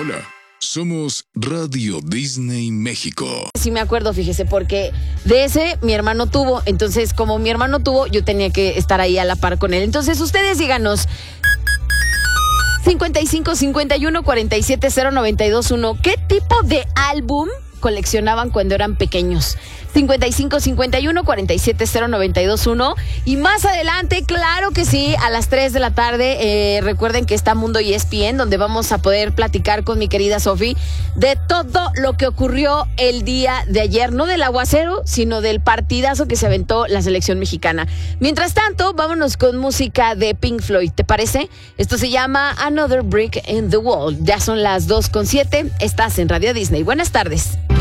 Hola, somos Radio Disney México. Sí me acuerdo, fíjese, porque de ese mi hermano tuvo. Entonces, como mi hermano tuvo, yo tenía que estar ahí a la par con él. Entonces, ustedes díganos 55 51 47 0921, ¿qué tipo de álbum coleccionaban cuando eran pequeños? 55 51 47 0921. Y más adelante, claro que sí, a las 3 de la tarde, recuerden que está Mundo ESPN, donde vamos a poder platicar con mi querida Sofi de todo lo que ocurrió el día de ayer, no del aguacero, sino del partidazo que se aventó la selección mexicana. Mientras tanto, vámonos con música de Pink Floyd, ¿te parece? Esto se llama Another Brick in the Wall. Ya son las 2:07, estás en Radio Disney. Buenas tardes.